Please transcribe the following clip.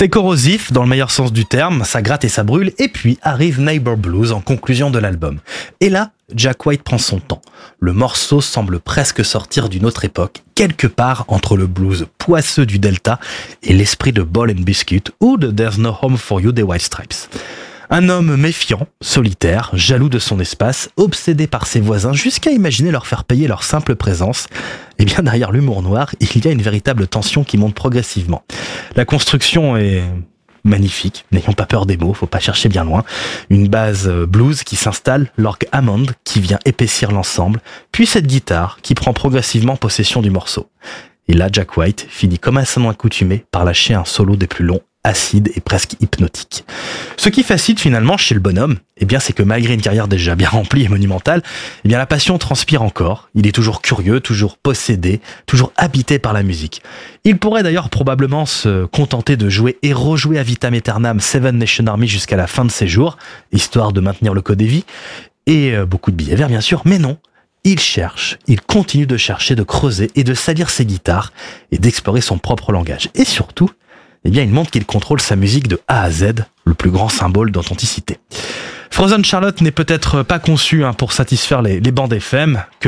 C'est corrosif dans le meilleur sens du terme, ça gratte et ça brûle, et puis arrive Neighbor Blues en conclusion de l'album. Et là, Jack White prend son temps. Le morceau semble presque sortir d'une autre époque, quelque part entre le blues poisseux du Delta et l'esprit de Ball and Biscuit ou de There's No Home for You des White Stripes. Un homme méfiant, solitaire, jaloux de son espace, obsédé par ses voisins jusqu'à imaginer leur faire payer leur simple présence. Et bien derrière l'humour noir, il y a une véritable tension qui monte progressivement. La construction est magnifique, n'ayons pas peur des mots, faut pas chercher bien loin. Une base blues qui s'installe, l'orgue Hammond qui vient épaissir l'ensemble, puis cette guitare qui prend progressivement possession du morceau. Et là, Jack White finit comme à son accoutumé par lâcher un solo des plus longs, acide et presque hypnotique. Ce qui fascine finalement chez le bonhomme, eh bien, c'est que malgré une carrière déjà bien remplie et monumentale, eh bien, la passion transpire encore. Il est toujours curieux, toujours possédé, toujours habité par la musique. Il pourrait d'ailleurs probablement se contenter de jouer et rejouer à vitam aeternam Seven Nation Army jusqu'à la fin de ses jours, histoire de maintenir le code des vies, et beaucoup de billets verts bien sûr, mais non. Il cherche, il continue de chercher, de creuser et de salir ses guitares et d'explorer son propre langage. Et surtout, eh bien, il montre qu'il contrôle sa musique de A à Z, le plus grand symbole d'authenticité. Frozen Charlotte n'est peut-être pas conçu pour satisfaire les bandes FM, que